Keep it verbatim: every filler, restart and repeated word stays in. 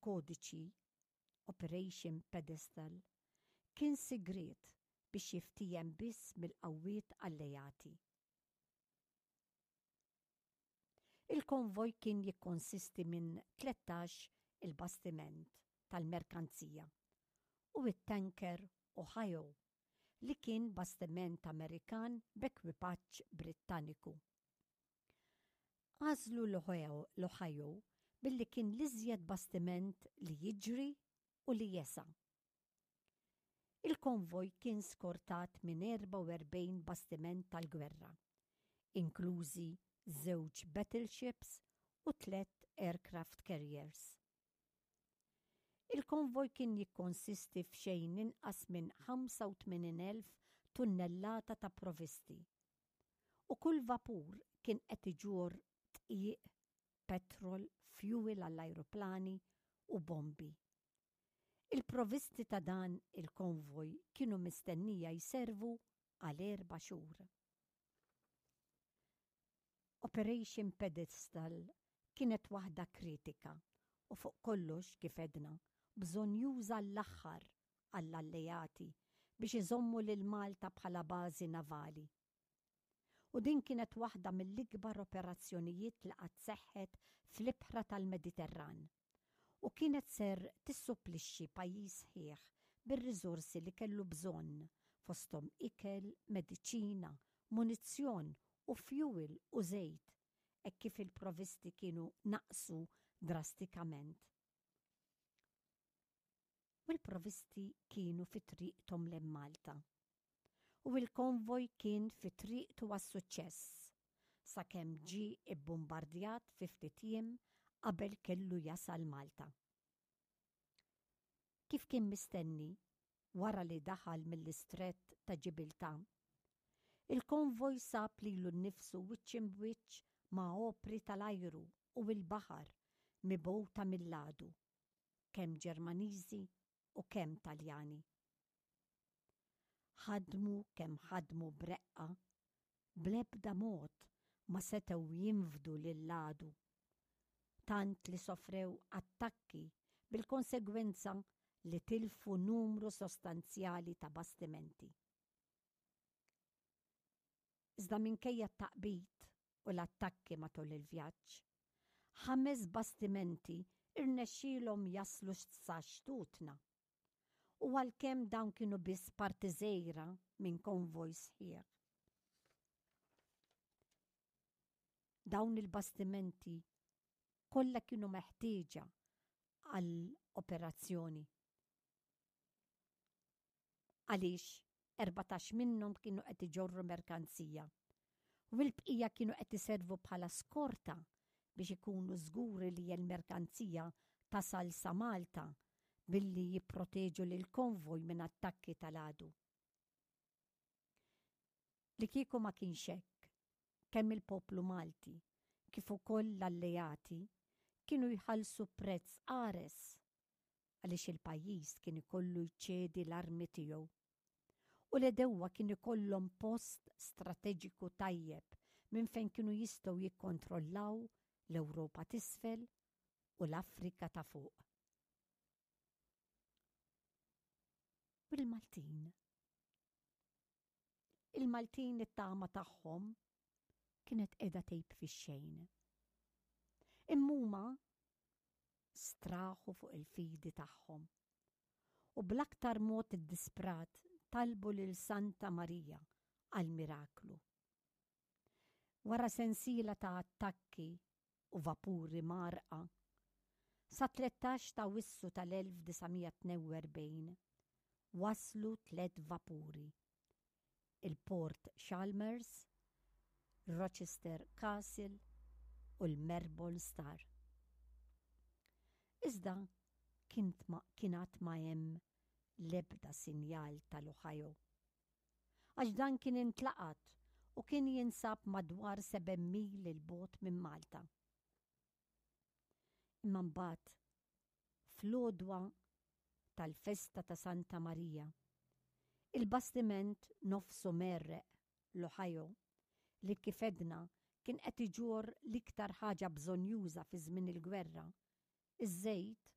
kodiċi Operation Pedestal kien sigriet biex jiftijem biss mill-qawwiet allejati. Il-konvoj kien jikkonsisti minn tlettax il-bastiment tal-merkanzija u it-tanker Ohio li kien bastiment Amerikan b'ekwipaġġ Brittaniku. Għażlu l-Ohio billi kien l-iżjed bastiment li jiġri u li jesa. Il-konvoj kien skortat minn erba' u erbgħin bastiment tal-gwerra, inklużi żewġ battleships u tliet aircraft carriers. Il-konvoj kien jikkonsisti f'xejn inqas minn ħamsa u tmaniin elf tunnellata ta' provvisti u kull vapur kien qed iġorr tqiq, petrol, fuel għall-ajruplani u bombi. Il-provvisti ta' dan il-konvoj kienu mistennija jservu għal erba' xhur. Operation Pedestal kienet waħda kritika u fuq kollox kif edna bżonn juża l-aħħar għall-allejati biex iżommu lil Malta bħala bażi navali. U din kienet waħda mill-ikbar operazzjonijiet li qatt seħħet fl-ibħra tal-Mediterran u kienet ser tissupplixxi pajjiż sħiħ bir-riżorsi li kellu bżonn fosthom ikel, mediċina, munizzjon u fuel u żejt hekk kif il-provvisti kienu naqsu drastikament. U l-provvisti kienu fi triqthom lejn Malta. U l-konvoj kien fi triqtu għas-suċċess sakemm ġie bbombardjat fi ftit jiem qabel kellu jasal Malta. Kif kien mistenni wara li daħal mill-istrett ta' Ġibilta, il-konvoj sab lilu nnifsu wiċċ imbiċċ ma' opri tal-ajru u l-baħar mibgħuta mill-għadu, kemm Ġermaniżi u kemm Taljani. Ħadmu kemm ħadmu breqqa, bl-ebda mod ma setgħu jinfdu lill-għadu, tant li sofrew attakki bil-konsegwenza li tilfu numru sostanzjali ta' bastimenti. Iżda minkejja t-taqbit u l-attakki matul il-vjaġġ, ħames bastimenti irnexxielhom jaslu sa xtutna u għalkemm dawn kienu biss parti żgħira minn konvoj sħiħ. Dawn il-bastimenti kollha kienu meħtieġa għall-operazzjoni. Għaliex erbatax minnhom kienu qed iġorru merkanzija u l-bqija kienu qed iservu bħala skorta biex ikunu żguri li l-merkanzija tasal sa Malta billi jipproteġu lil konvoj minn attakki tal-għadu. Li kieku ma kienx hekk, kemm il-poplu Malti kif ukoll l-allejati kienu jħallsu prezz qares għaliex il-pajjiż kien ikollu jċedi l-armi tiegħu u l-edewwa kien ikollhom post strateġiku tajjeb minn fejn kienu jistgħu jikkontrollaw l-Ewropa t'isfel u l-Afrika ta' fuq. U l-Maltin. Il-Maltin it-tama tagħhom kienet qiegħda tgħib fix-xejn. Immuma straħu fuq il-fidi tagħhom u bl-aktar mod id-disprat talbu lil Santa Marija għal miraklu. Wara sensiela ta' attakki u vapuri marqa, sa tlettax ta' Wissu tal-elf disajn tnejn u erbgħin waslu tliet vapuri, il-Port Chalmers, Rochester Castle u l-Melbourne Star. Iżda kienet ma hemm l-ebda sinjal tal-Ohio. Għax dan kien intlaqat u kien jinsab madwar seba' mil il-bogħod minn Malta. Imma mbagħad fl-għodwa tal-festa ta' Santa Marija, il-bastiment nofsu merreq l-Ohio li kif edna kien qed iġorr l-iktar ħaġa bżonjuża fi żmien il-gwerra, iż-żejt